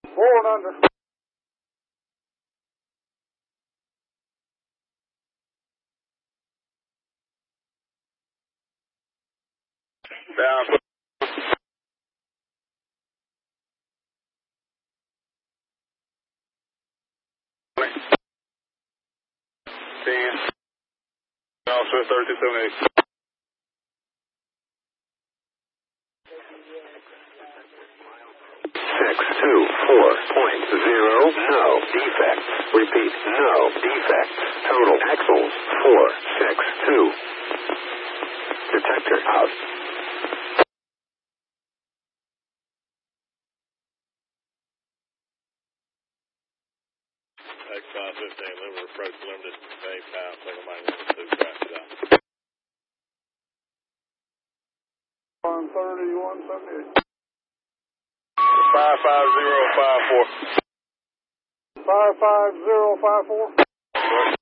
4 and under. Down. 10. Officer 3278. 624.0, no defects. Repeat, no defects. Total axles 462. Detector out. X515, Liver approach limited. Dave Powell, 7 minus 2, traffic out. 13178. 55054. 55054.